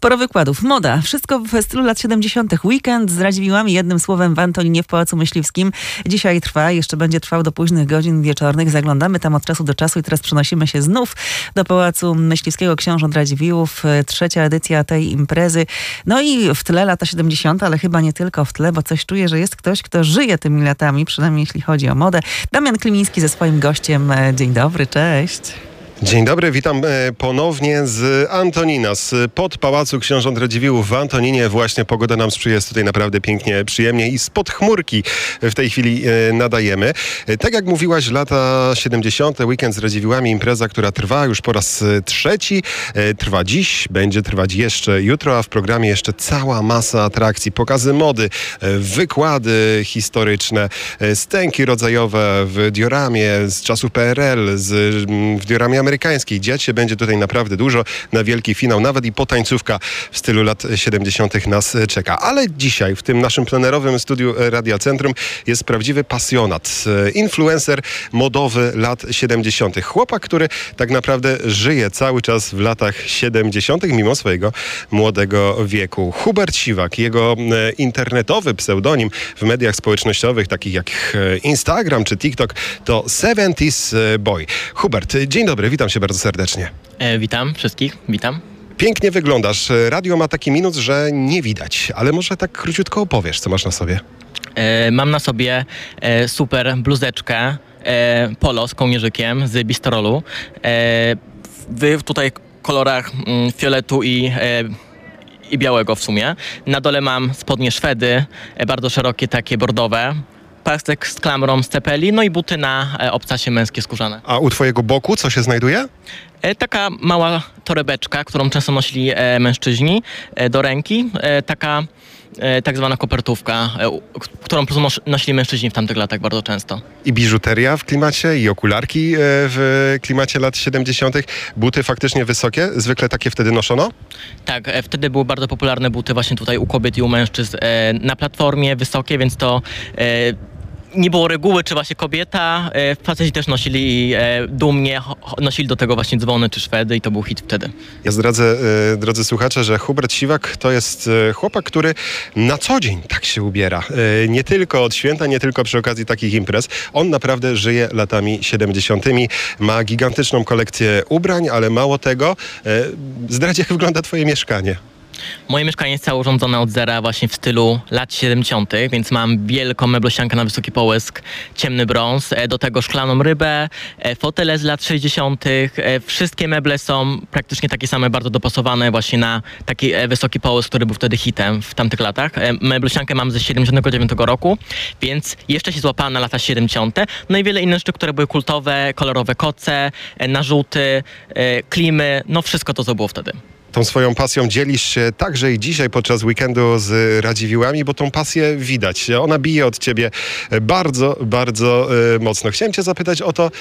Sporo wykładów. Moda. Wszystko w stylu lat 70. Weekend z Radziwiłłami, jednym słowem w Antoninie w Pałacu Myśliwskim. Dzisiaj trwa, jeszcze będzie trwał do późnych godzin wieczornych. Zaglądamy tam od czasu do czasu i teraz przenosimy się znów do Pałacu Myśliwskiego Książąt Radziwiłłów. Trzecia edycja tej imprezy. No i w tle lata 70., ale chyba nie tylko w tle, bo coś czuję, że jest ktoś, kto żyje tymi latami, przynajmniej jeśli chodzi o modę. Damian Klimiński ze swoim gościem. Dzień dobry, cześć. Dzień dobry, witam ponownie z Antonina, spod Pałacu Książąt Radziwiłłów w Antoninie. Właśnie pogoda nam sprzyja, jest tutaj naprawdę pięknie, przyjemnie i spod chmurki w tej chwili nadajemy. Tak jak mówiłaś, lata 70., weekend z Radziwiłłami, impreza, która trwa już po raz trzeci. Trwa dziś, będzie trwać jeszcze jutro, a w programie jeszcze cała masa atrakcji, pokazy mody, wykłady historyczne, stęki rodzajowe w dioramie z czasów PRL, w dioramie amerykańskiej. Dziać się będzie tutaj naprawdę dużo. Na wielki finał, nawet i potańcówka w stylu lat 70. nas czeka. Ale dzisiaj w tym naszym plenerowym studiu Radia Centrum jest prawdziwy pasjonat. Influencer modowy lat 70. Chłopak, który tak naprawdę żyje cały czas w latach 70. mimo swojego młodego wieku. Hubert Siwak, jego internetowy pseudonim w mediach społecznościowych takich jak Instagram czy TikTok to 70's Boy. Hubert, dzień dobry, witam się bardzo serdecznie. Witam wszystkich, witam. Pięknie wyglądasz. Radio ma taki minus, że nie widać, ale może tak króciutko opowiesz, co masz na sobie. Mam na sobie super bluzeczkę polo z kołnierzykiem z Bistrolu. W tutaj kolorach fioletu i białego w sumie. Na dole mam spodnie Szwedy, bardzo szerokie, takie bordowe. Pasek z klamrą z cepeli, no i buty na obcasie męskie skórzane. A u twojego boku co się znajduje? Taka mała torebeczka, którą często nosili mężczyźni do ręki. Taka tak zwana kopertówka, którą po prostu nosili mężczyźni w tamtych latach bardzo często. I biżuteria w klimacie, i okularki w klimacie lat 70. Buty faktycznie wysokie, zwykle takie wtedy noszono? Tak, wtedy były bardzo popularne buty właśnie tutaj u kobiet i u mężczyzn na platformie, wysokie, więc to nie było reguły, czy właśnie kobieta. Faceci też nosili dumnie, nosili do tego właśnie dzwony czy Szwedy i to był hit wtedy. Ja zdradzę, drodzy słuchacze, że Hubert Siwak to jest chłopak, który na co dzień tak się ubiera. Nie tylko od święta, nie tylko przy okazji takich imprez. On naprawdę żyje latami 70. Ma gigantyczną kolekcję ubrań, ale mało tego. Zdradź, jak wygląda twoje mieszkanie. Moje mieszkanie jest całe urządzone od zera właśnie w stylu lat 70., więc mam wielką meblosiankę na wysoki połysk, ciemny brąz, do tego szklaną rybę, fotele z lat 60., wszystkie meble są praktycznie takie same, bardzo dopasowane właśnie na taki wysoki połysk, który był wtedy hitem w tamtych latach. Meblosiankę mam ze 79 roku, więc jeszcze się złapała na lata 70., no i wiele innych rzeczy, które były kultowe, kolorowe koce, narzuty, klimy, no wszystko to, co było wtedy. Tą swoją pasją dzielisz się także i dzisiaj podczas weekendu z Radziwiłłami, bo tą pasję widać. Ona bije od ciebie bardzo, bardzo mocno. Chciałem cię zapytać o to,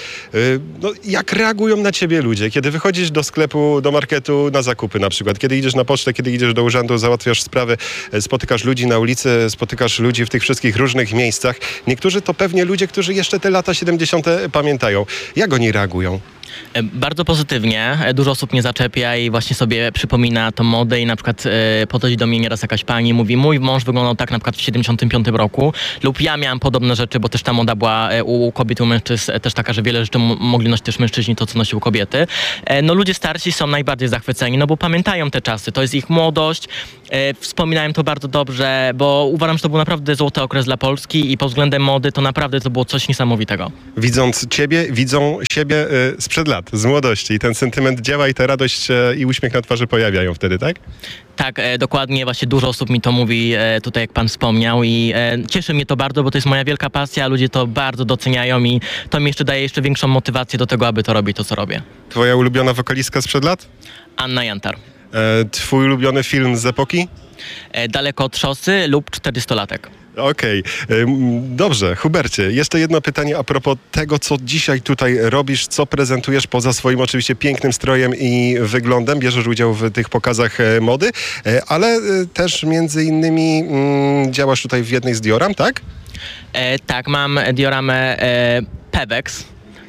jak reagują na ciebie ludzie, kiedy wychodzisz do sklepu, do marketu na zakupy na przykład, kiedy idziesz na pocztę, kiedy idziesz do urzędu, załatwiasz sprawy, spotykasz ludzi na ulicy, spotykasz ludzi w tych wszystkich różnych miejscach. Niektórzy to pewnie ludzie, którzy jeszcze te lata 70. pamiętają. Jak oni reagują? Bardzo pozytywnie. Dużo osób mnie zaczepia i właśnie sobie przypomina tą modę i na przykład podchodzi do mnie nieraz jakaś pani i mówi, mój mąż wyglądał tak na przykład w 75 roku lub ja miałam podobne rzeczy, bo też ta moda była u kobiet i u mężczyzn też taka, że wiele rzeczy mogli nosić też mężczyźni, to co nosiły kobiety. No ludzie starsi są najbardziej zachwyceni, no bo pamiętają te czasy, to jest ich młodość, wspominają to bardzo dobrze, bo uważam, że to był naprawdę złoty okres dla Polski i pod względem mody to naprawdę to było coś niesamowitego. Widząc ciebie, widzą siebie sprzed lat, z młodości i ten sentyment działa i ta radość i uśmiech na twarzy pojawiają wtedy, tak? Tak, dokładnie, właśnie dużo osób mi to mówi tutaj, jak pan wspomniał i cieszy mnie to bardzo, bo to jest moja wielka pasja, ludzie to bardzo doceniają i to mi jeszcze daje jeszcze większą motywację do tego, aby to robić, to co robię. Twoja ulubiona wokalistka sprzed lat? Anna Jantar. Twój ulubiony film z epoki? Daleko od szosy lub 40-latek. Okej. Dobrze, Hubercie, jeszcze jedno pytanie a propos tego, co dzisiaj tutaj robisz, co prezentujesz poza swoim oczywiście pięknym strojem i wyglądem. Bierzesz udział w tych pokazach mody, ale też między innymi działasz tutaj w jednej z dioram, tak? Tak, mam dioramę Pewex.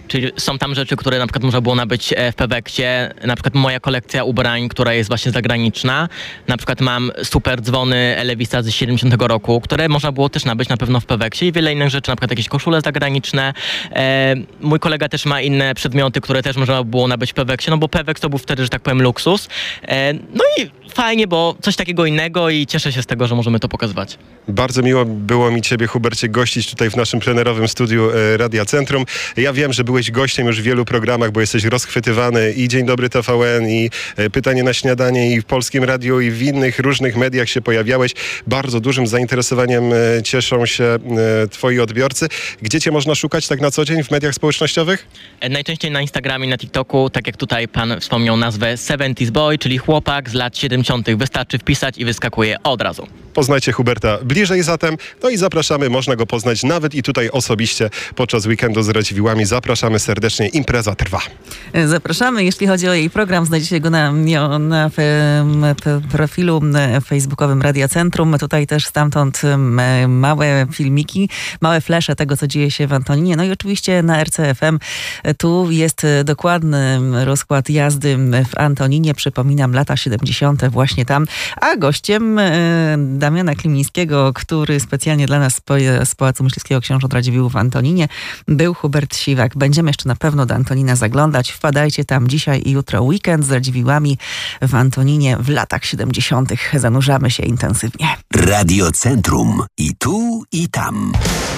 Czyli są tam rzeczy, które na przykład można było nabyć w Peweksie, na przykład moja kolekcja ubrań, która jest właśnie zagraniczna. Na przykład mam super dzwony Elevisa z 70 roku, które można było też nabyć na pewno w Peweksie i wiele innych rzeczy, na przykład jakieś koszule zagraniczne. Mój kolega też ma inne przedmioty, które też można było nabyć w Peweksie, no bo Peweks to był wtedy, że tak powiem, luksus. No i fajnie, bo coś takiego innego i cieszę się z tego, że możemy to pokazywać. Bardzo miło było mi Ciebie, Hubercie, gościć tutaj w naszym plenerowym studiu Radia Centrum. Ja wiem, że byłeś gościem już w wielu programach, bo jesteś rozchwytywany i Dzień Dobry TVN, i Pytanie na śniadanie, i w Polskim Radiu, i w innych różnych mediach się pojawiałeś. Bardzo dużym zainteresowaniem cieszą się Twoi odbiorcy. Gdzie Cię można szukać tak na co dzień w mediach społecznościowych? Najczęściej na Instagramie, na TikToku, tak jak tutaj pan wspomniał nazwę 70's Boy, czyli chłopak z lat 70. Wystarczy wpisać i wyskakuje od razu. Poznajcie Huberta bliżej zatem. No i zapraszamy, można go poznać nawet i tutaj osobiście podczas weekendu z Radziwiłłami. Zapraszamy serdecznie, impreza trwa. Zapraszamy. Jeśli chodzi o jej program, znajdziecie go na profilu facebookowym Radia Centrum. Tutaj też stamtąd małe filmiki, małe flesze tego, co dzieje się w Antoninie. No i oczywiście na RCFM. Tu jest dokładny rozkład jazdy w Antoninie. Przypominam, lata 70. właśnie tam. A gościem Damiana Klimińskiego, który specjalnie dla nas z Pałacu Myśliwskiego Książąt Radziwiłłów w Antoninie, był Hubert Siwak. Będziemy jeszcze na pewno do Antonina zaglądać. Wpadajcie tam dzisiaj i jutro weekend z Radziwiłłami w Antoninie w latach 70. Zanurzamy się intensywnie. Radio Centrum. I tu, i tam.